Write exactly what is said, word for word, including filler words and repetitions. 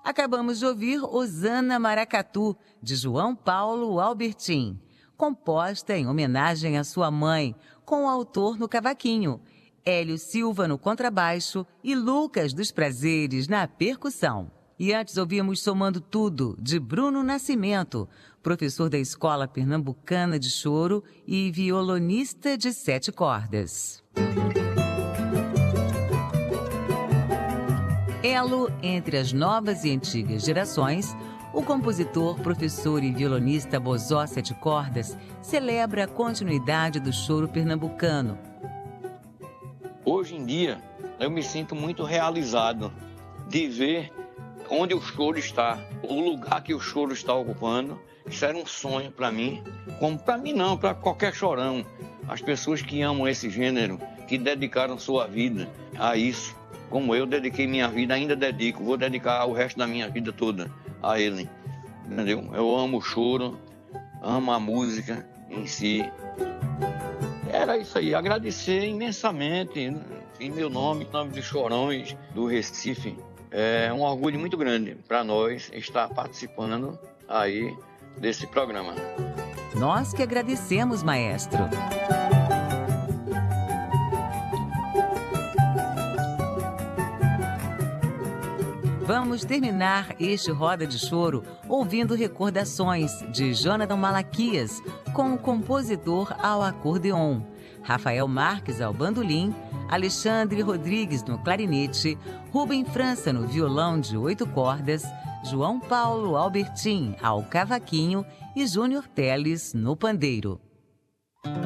Acabamos de ouvir Osana Maracatu, de João Paulo Albertin, composta em homenagem à sua mãe, com o autor no cavaquinho, Hélio Silva no contrabaixo e Lucas dos Prazeres na percussão. E antes ouvimos Somando Tudo, de Bruno Nascimento, professor da Escola Pernambucana de Choro e violonista de sete cordas. Elo entre as novas e antigas gerações, o compositor, professor e violonista Bozó Sete Cordas celebra a continuidade do choro pernambucano. Hoje em dia, eu me sinto muito realizado de ver onde o choro está, o lugar que o choro está ocupando. Isso era um sonho para mim, como para mim não, para qualquer chorão. As pessoas que amam esse gênero, que dedicaram sua vida a isso, como eu dediquei minha vida, ainda dedico, vou dedicar o resto da minha vida toda a ele, entendeu? Eu amo o choro, amo a música em si. Era isso aí, agradecer imensamente em meu nome, em nome dos Chorões do Recife. É um orgulho muito grande para nós estar participando aí desse programa. Nós que agradecemos, maestro. Vamos terminar este Roda de Choro ouvindo Recordações, de Jonathan Malaquias, com o compositor ao acordeon, Rafael Marques ao bandolim, Alexandre Rodrigues no clarinete, Rubem França no violão de oito cordas, João Paulo Albertin ao cavaquinho e Júnior Teles no pandeiro.